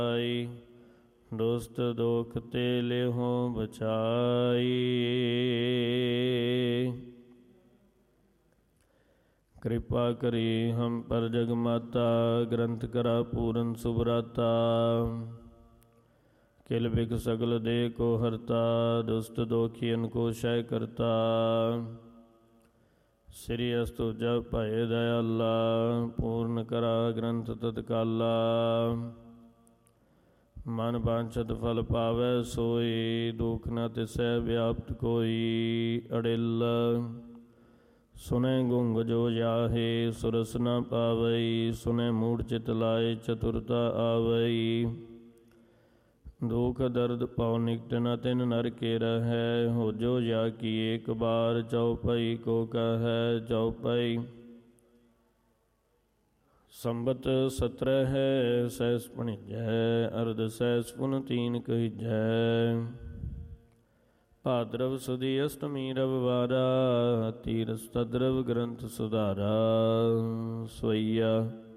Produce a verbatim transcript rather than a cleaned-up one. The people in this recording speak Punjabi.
ਦੁਸਤ ਦੋਖ ਤੇ ਲਿਹੁ ਬਚਾਈ। ਕਿਰਪਾ ਕਰੀ ਹਮ ਪਰ ਜਗ ਮਾਤਾ, ਗ੍ਰੰਥ ਕਰਾ ਪੂਰਨ ਸੁਭਰਾਤਾ। ਕਿਲ ਬਿਖ ਸਗਲ ਦੇ ਕੋ ਹਰਤਾ, ਦੁਸਤ ਦੋਖੀਨ ਕੋ ਸ਼ੈ ਕਰਤਾ। ਸ੍ਰੀ ਅਸਤੁਜਾ ਭਏ ਦਇਆਲਾ, ਪੂਰਨ ਕਰਾ ਗ੍ਰੰਥ ਤਤਕਾਲਾ। ਮਨ ਬਾਂਛਤ ਫਲ ਪਾਵੈ ਸੋਈ, ਦੁਖ ਨ ਤਿਸੈ ਵਿਆਪਤ ਕੋਈ। ਅੜਿਲ ਸੁਨੈ ਗੁੰਗ ਜੋ ਜਾਹੇ, ਸੁਰਸ ਨ ਪਾਵਈ। ਸੁਨੈ ਮੂੜ ਚਿਤ ਲਾਏ, ਚਤੁਰਤਾ ਆਵਈ। ਦੁਖ ਦਰਦ ਪਉ ਨਿਕਟ ਨ ਤਿਨ ਨਰ ਕੇ ਰਹੈ, ਹੋ ਜੋ ਜਾ ਕੀ ਏਕ ਬਾਰ। ਚਉਪਈ ਕੋ ਕਹੈ ਚਉਪਈ, ਸੰਬਤ ਸਤਰਹਿ ਸਹਿਸ ਭਣਿਜੈ। ਅਰਧ ਸਹਿਸ ਪੁਨ ਤੀਨ ਕਹੀਜੈ। ਭਾਦਰਵ ਸੁਦੀ ਅਸ਼ਟਮੀ ਰਵਿਵਾਰਾ, ਤੀਰਥ ਤਦਰਵ ਗ੍ਰੰਥ ਸੁਧਾਰਾ। ਸਵਈਆ